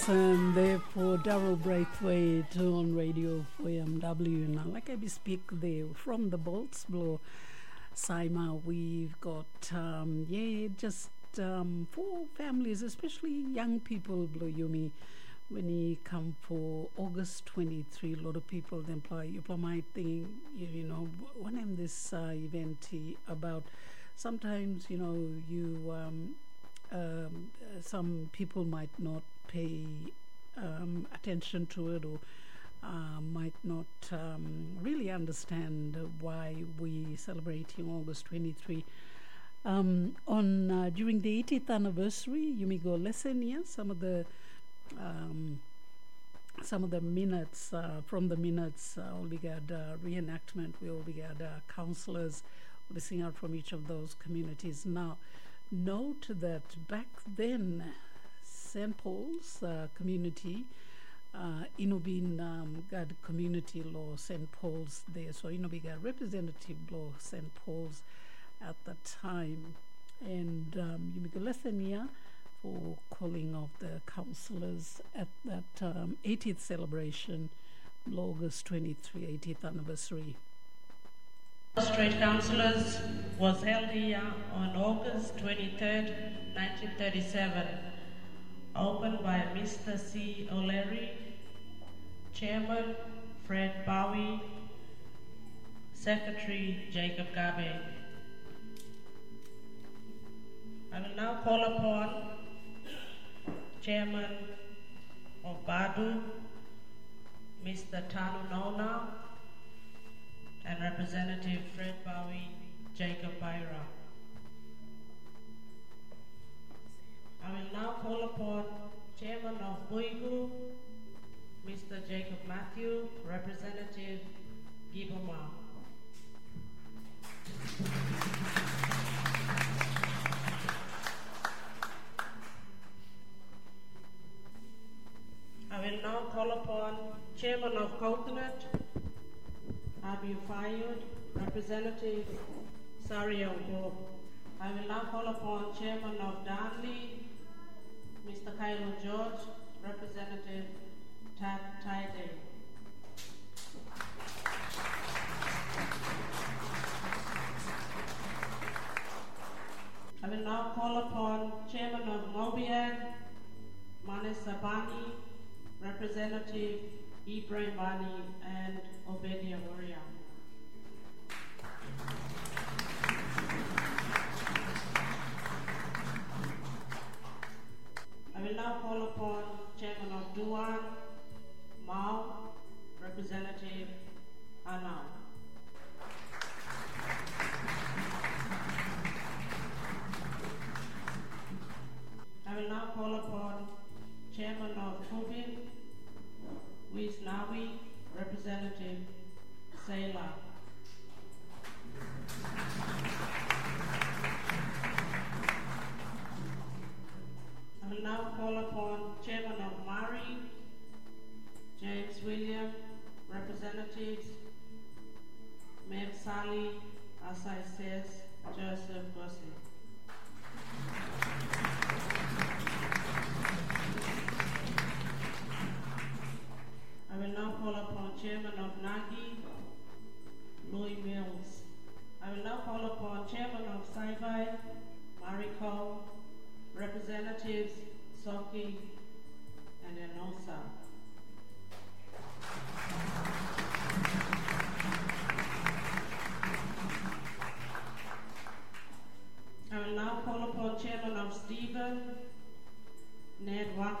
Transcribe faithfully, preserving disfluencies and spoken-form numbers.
And therefore Daryl Braithwaite on radio for M W. Now, like I speak there from the Bolts Blow, Saima, we've got, um, yeah, just um, four families, especially young people, Blow Yumi. When you come for August twenty-third, a lot of people then play, you might think, you, you know, when I'm this uh, event about sometimes, you know, you, um, um, some people might not pay um, attention to it or uh, might not um, really understand why we celebrating August twenty-third. Um, on uh, during the eightieth anniversary, you may go listen here some of the um, some of the minutes uh, from the minutes. Uh, we got uh, reenactment. We all got uh, counselors listening out from each of those communities. Now, note that back then, Saint Paul's uh, community, uh, Inubin um, got community law Saint Paul's there. So Inubi got representative law Saint Paul's at the time. And um, you make a lesson here for calling of the councillors at that um, eightieth celebration, August twenty-third, eightieth anniversary. Straight Councillors was held here on August twenty-third, nineteen thirty-seven. Opened by Mister C. O'Leary, Chairman Fred Bowie, Secretary Jacob Gabe. I will now call upon Chairman of Badu, Mister Tanu Nona, and Representative Fred Bowie, Jacob Byra. I will now call upon Chairman of Buigu, Mister Jacob Matthew, Representative Giboma. I will now call upon Chairman of Coconut, Abu Fayud, Representative Saria Ugo. I will now call upon Chairman of Darnley, Mister Cairo George, Representative Tad Taide. I will now call upon Chairman of Mobiag, Manes Sabani, Representative Ibrahim Bani, and Obedia Warrior. I will now call upon Chairman of Duan, Mao, Representative Anau. I will now call upon Chairman of Tubin, Wisnawi, Representative Saila. I will now call upon Chairman of Mari, James William, Representatives Meb Sali, Asai says, Joseph Gossi. I will now call upon Chairman of Nagi, Louis Mills. I will now call upon Chairman of Saivai, Mariko, Representatives Soki and Enosa. I will now call upon Chairman of Stephen, Ned Waka.